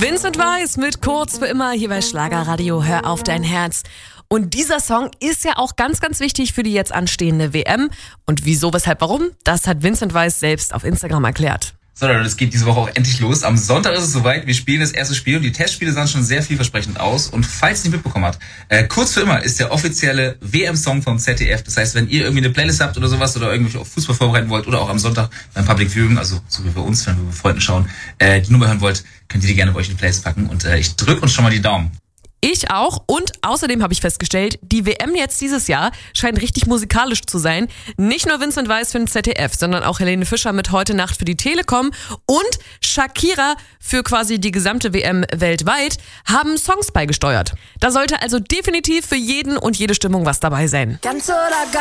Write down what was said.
Vincent Weiss mit Kurz für immer hier bei Schlagerradio. Hör auf dein Herz. Und dieser Song ist ja auch ganz, ganz wichtig für die jetzt anstehende WM. Und wieso, weshalb, warum? Das hat Vincent Weiss selbst auf Instagram erklärt. So, Leute, es geht diese Woche auch endlich los. Am Sonntag ist es soweit. Wir spielen das erste Spiel und die Testspiele sahen schon sehr vielversprechend aus. Und falls ihr nicht mitbekommen habt, Kurz für immer ist der offizielle WM-Song vom ZDF. Das heißt, wenn ihr irgendwie eine Playlist habt oder sowas oder irgendwie auf Fußball vorbereiten wollt oder auch am Sonntag beim Public Viewing, also so wie bei uns, wenn wir mit Freunden schauen, die Nummer hören wollt, könnt ihr die gerne bei euch in die Playlist packen. Und ich drücke uns schon mal die Daumen. Ich auch, und außerdem habe ich festgestellt, die WM jetzt dieses Jahr scheint richtig musikalisch zu sein. Nicht nur Vincent Weiss für den ZDF, sondern auch Helene Fischer mit Heute Nacht für die Telekom und Shakira für quasi die gesamte WM weltweit haben Songs beigesteuert. Da sollte also definitiv für jeden und jede Stimmung was dabei sein. Ganz oder gar